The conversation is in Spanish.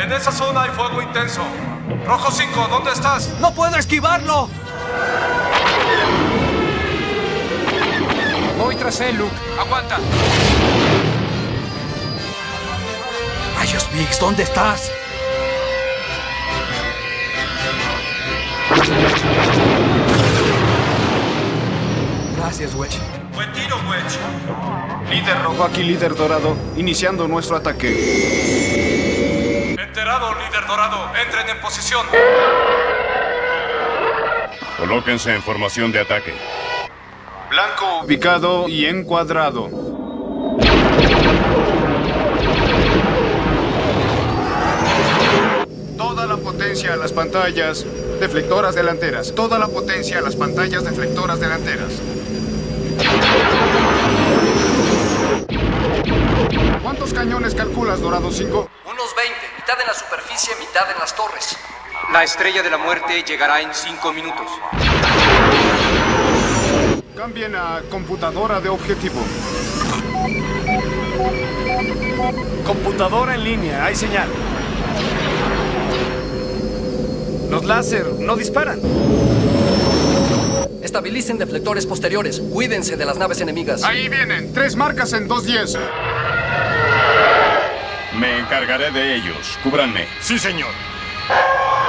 En esa zona hay fuego intenso. Rojo 5, ¿dónde estás? ¡No puedo esquivarlo! Voy tras él, Luke. Aguanta. ¡Rayos, Biggs! ¿Dónde estás? Gracias, Wedge. Buen tiro, Wedge. Líder rojo aquí, líder dorado, iniciando nuestro ataque. Enterado, líder dorado. Entren en posición. Colóquense en formación de ataque. Blanco ubicado y encuadrado. Toda la potencia a las pantallas deflectoras delanteras. Toda la potencia a las pantallas deflectoras delanteras. ¿Cuántos cañones calculas, Dorado 5? Unos 20. Mitad en la superficie, mitad en las torres. La estrella de la muerte llegará en 5 minutos. Cambien a computadora de objetivo. Computadora en línea, hay señal. Los láser no disparan. Estabilicen deflectores posteriores. Cuídense de las naves enemigas. Ahí vienen. 3 marcas en 210. Me encargaré de ellos. Cúbranme. Sí, señor.